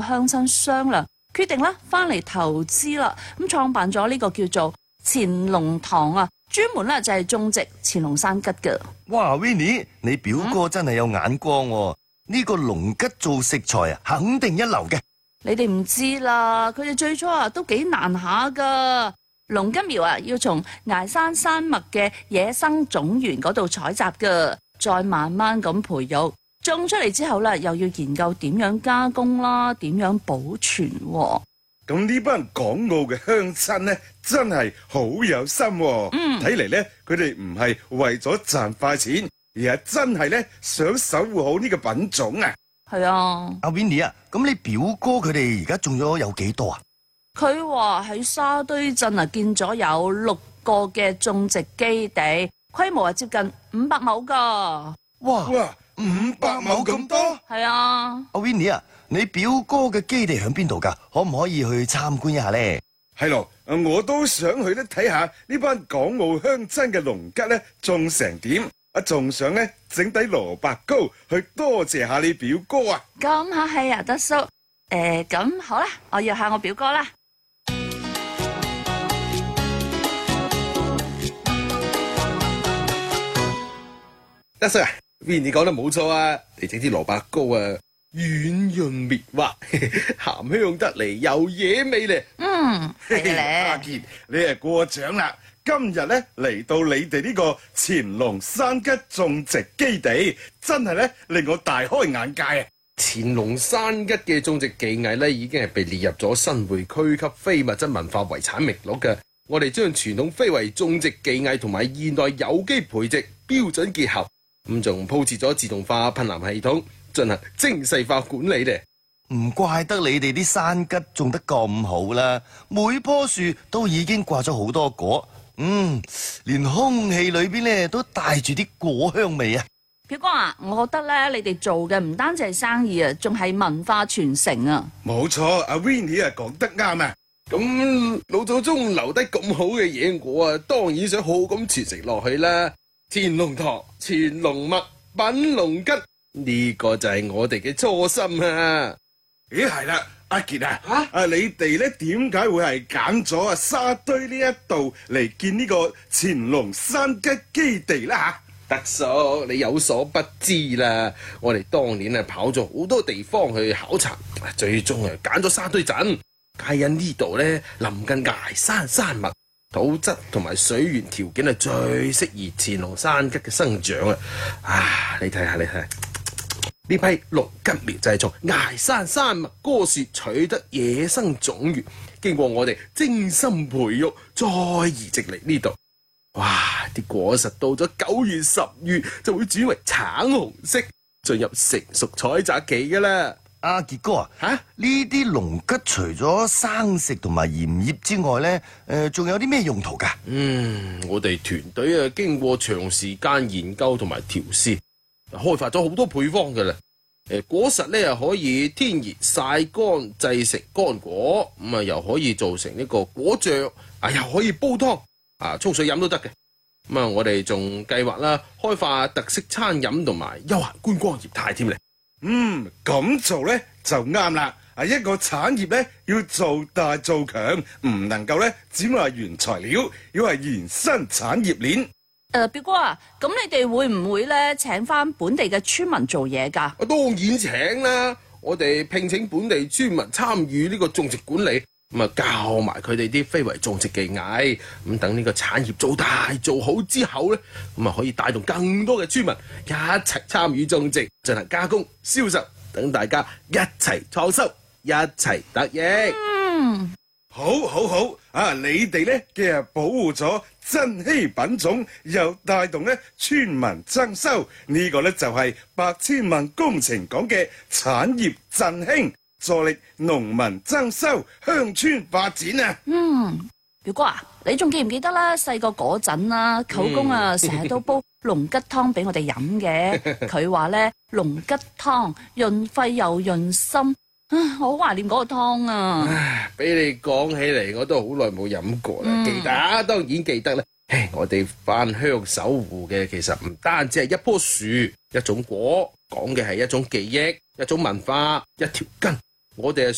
鄉親商量，決定啦翻嚟投資啦。咁創辦咗呢個叫做乾隆堂啊，專門咧就係種植乾隆山桔嘅。 哇 ，Winnie， 你表哥真係有眼光喎！呢個龍桔做食材啊，肯定一流嘅。 你哋唔知啦，佢哋最初啊都幾難下噶。龍桔苗啊要從崖山山脈嘅野生種源嗰度採集噶，再慢慢咁培育，種出嚟之後咧，又要研究點樣加工啦，點樣保存喎。 咁呢班港澳嘅鄉親呢，真係好有心喎。睇嚟呢，佢哋唔係為咗賺快錢，而係真係呢想守護好呢個品種啊。 係啊， 阿 Winnie 啊，咁你表哥佢哋而家種咗有幾多啊？ 佢話喺沙堆鎮啊建咗有6個嘅種植基地，規模係接近500畝噶。 哇，500畝咁多？ 係啊。 阿 Winnie 啊，你表哥嘅基地喺邊度噶？可唔可以去參觀一下呢？ 係咯，我都想去咧睇下呢班港澳鄉親嘅龍桔咧種成點，仲想咧整底蘿蔔糕去多謝下你表哥啊！ 咁客氣啊，德叔。咁好啦，我約下我表哥啦。 德叔啊 ，Winnie 講得冇錯啊，你整啲蘿蔔糕啊，軟潤綿滑，鹹香得嚟又惹味咧。 係咧。 阿傑，你係過獎啦！今日咧嚟到你哋呢個乾隆山桔種植基地，真係咧令我大開眼界啊！ 乾隆山桔嘅種植技藝咧，已經係被列入咗新會區級非物質文化遺產名錄嘅。我哋將傳統非遺種植技藝同埋現代有機培植標準結合，咁仲鋪設咗自動化噴淋系統，進行精細化管理咧。 唔怪得你哋啲山桔種得咁好啦，每棵樹都已經掛咗好多果，連空氣裏邊咧都帶住啲果香味啊！ 表哥啊，我覺得咧，你哋做嘅唔單止係生意啊，仲係文化傳承啊！ 冇錯，阿 Winnie 啊講得啱啊！ 咁老祖宗留低咁好嘅嘢，我啊當然想好好咁傳承落去啦。乾隆堂、乾隆麥、品龍桔，呢個就係我哋嘅初心啊！ 咦，係啦，阿傑啊，你哋咧點解會係揀咗沙堆呢一度嚟建呢個乾隆山桔基地咧吓？ 德叔，你有所不知啦，我哋當年啊跑咗好多地方去考察，最終啊揀咗沙堆鎮，皆因呢度咧臨近崖山山脈，土質同埋水源條件係最適宜乾隆山桔嘅生長啊！你睇下，呢批龍桔苗就係從崖山山脈果樹取得野生種源，經過我哋精心培育，再移植嚟呢度。哇！啲果實到咗9月10月就會轉為橙紅色，進入成熟採摘期噶啦。 阿傑哥啊，呢啲龍桔除咗生食同埋鹽醃之外咧，仲有啲咩用途噶？ 我哋團隊啊經過長時間研究同埋調試，開發咗好多配方噶啦。果實咧又可以天然曬乾製成乾果，咁啊又可以做成呢個果醬，又可以煲湯。沖水飲都得嘅，咁啊，我哋仲計劃啦，開發特色餐飲同埋休閒觀光業態添咧。 咁做咧就啱啦。一個產業咧要做大做強，唔能夠咧只係原材料，要係延伸產業鏈。 表哥啊，咁你哋會唔會咧請翻本地嘅村民做嘢噶？ 當然請啦，我哋聘請本地村民參與呢個種植管理。咁啊，教埋佢哋啲非遺種植技藝，咁等呢個產業做大做好之後咧，咁啊可以帶動更多嘅村民一齊參與種植，進行加工、銷售，等大家一齊創收，一齊得益。 好你哋咧既係保護咗珍稀品種，又帶動咧村民增收，呢個咧就係百千萬工程講嘅產業振興。助力農民增收、鄉村發展啊！ 表哥啊，你仲記唔記得啦？細個嗰陣啊，舅公啊成日都煲龍桔湯俾我哋飲嘅。佢話咧龍桔湯潤肺又潤心，我好懷念嗰個湯啊！ 俾你講起嚟，我都好耐冇飲過啦。記得，當然記得啦。我哋返鄉守護嘅其實唔單止係一棵樹、一種果，講嘅係一種記憶、一種文化、一條根。我哋係